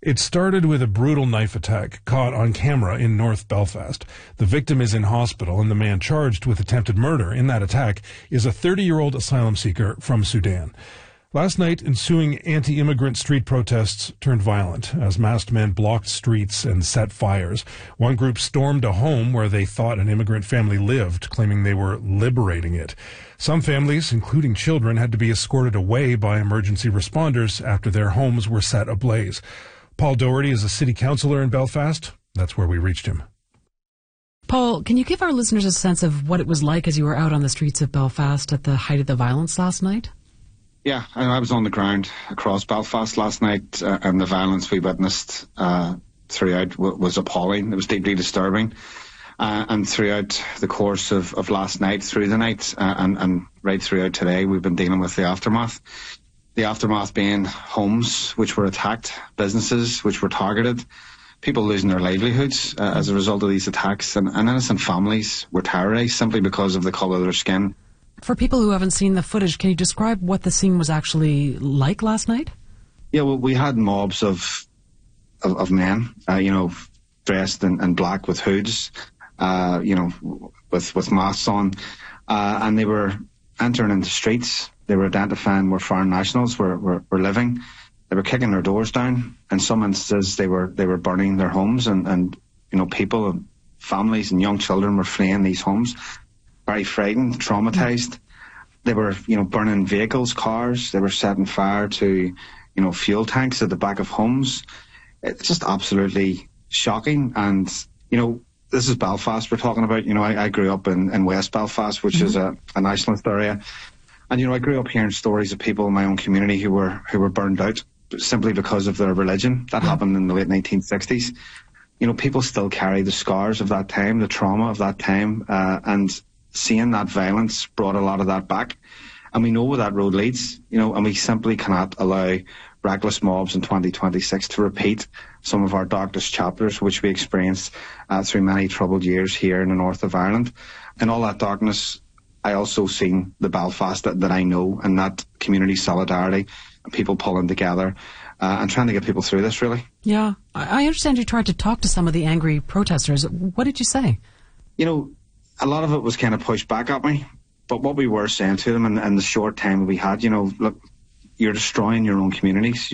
It started with a brutal knife attack caught on camera in North Belfast. The victim is in hospital, and the man charged with attempted murder in that attack is a 30-year-old asylum seeker from Sudan. Last night, ensuing anti-immigrant street protests turned violent as masked men blocked streets and set fires. One group stormed a home where they thought an immigrant family lived, claiming they were liberating it. Some families, including children, had to be escorted away by emergency responders after their homes were set ablaze. Paul Doherty is a city councillor in Belfast. That's where we reached him. Paul, can you give our listeners a sense of what it was like as you were out on the streets of Belfast at the height of the violence last night? Yeah, I was on the ground across Belfast last night, and the violence we witnessed throughout was appalling. It was deeply disturbing. And throughout the course of last night, through the night, and right throughout today, we've been dealing with the aftermath. The aftermath being homes which were attacked, businesses which were targeted, people losing their livelihoods as a result of these attacks, and innocent families were terrorised simply because of the colour of their skin. For people who haven't seen the footage, can you describe what the scene was actually like last night? Yeah, well, we had mobs of men, dressed in black with hoods, with masks on, and they were entering into streets. They were identifying where foreign nationals were living. They were kicking their doors down. In some instances, they were burning their homes, and people and families and young children were fleeing these homes. Very frightened, traumatized. They were, burning vehicles, cars. They were setting fire to, fuel tanks at the back of homes. It's just absolutely shocking. And, this is Belfast we're talking about. I grew up in West Belfast, which is a nationalist area. And, I grew up hearing stories of people in my own community who were burned out simply because of their religion. That happened in the late 1960s. People still carry the scars of that time, the trauma of that time, and seeing that violence brought a lot of that back. And we know where that road leads, and we simply cannot allow reckless mobs in 2026 to repeat some of our darkest chapters, which we experienced through many troubled years here in the north of Ireland. In all that darkness, I also seen the Belfast that I know, and that community solidarity, people pulling together and trying to get people through this, really. Yeah. I understand you tried to talk to some of the angry protesters. What did you say? A lot of it was kind of pushed back at me, but what we were saying to them in the short time we had, look, you're destroying your own communities.